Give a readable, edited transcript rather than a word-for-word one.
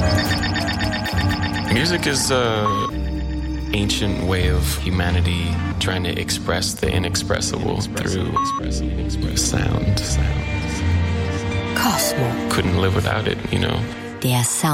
Music is an ancient way of humanity trying to express the inexpressible through sound. Cosmo. Couldn't live without it, you know. Der Sound.